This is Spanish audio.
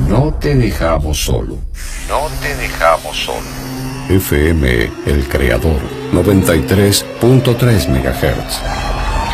No te dejamos solo. No te dejamos solo. FM El Creador, 93.3 MHz.